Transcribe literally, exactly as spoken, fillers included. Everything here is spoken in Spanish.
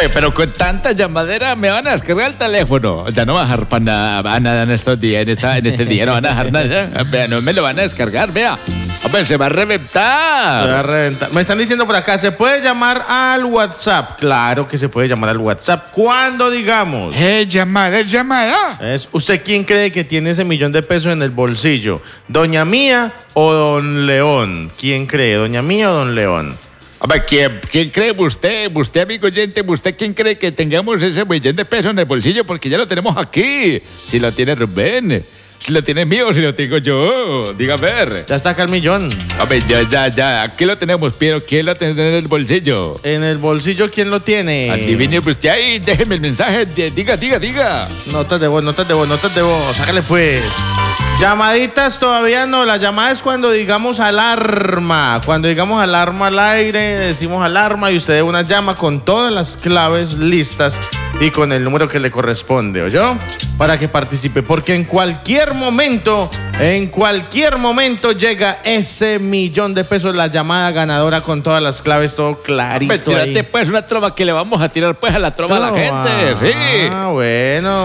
Hombre, pero con tanta llamadera me van a descargar el teléfono. Ya no va a dejar para nada, nada en estos días, en, esta, en este día no van a dejar nada. Vea, no me lo van a descargar, vea. Hombre, se va a reventar. Se va a reventar. Me están diciendo por acá, ¿se puede llamar al WhatsApp? Claro que se puede llamar al WhatsApp. ¿Cuándo, digamos? Eh, llamada, es llamada. Es, ¿Usted quién cree que tiene ese millón de pesos en el bolsillo? ¿Doña Mía o Don León? ¿Quién cree, Doña Mía o Don León? Hombre, ¿quién, ¿quién cree usted? Usted, amigo oyente, ¿usted quién cree que tengamos ese millón de pesos en el bolsillo? Porque ya lo tenemos aquí. Si lo tiene Rubén, si lo tiene mío, si lo tengo yo. Diga a ver. Ya está acá el millón. Hombre, ya, ya, ya. Aquí lo tenemos, pero ¿quién lo tendrá en el bolsillo? En el bolsillo, ¿quién lo tiene? Adivine usted ahí, déjeme el mensaje. Diga, diga, diga. Notas de voz, notas de voz, notas de voz. Sácale pues. Llamaditas todavía no. La llamada es cuando digamos alarma. Cuando digamos alarma al aire, decimos alarma y usted de una llama con todas las claves listas y con el número que le corresponde, ¿oyó? Para que participe, porque en cualquier momento, en cualquier momento llega ese millón de pesos, la llamada ganadora con todas las claves, todo clarito. Hombre, tírate ahí. pues una trova que le vamos a tirar pues a la trova a la gente. Sí. Ah, bueno.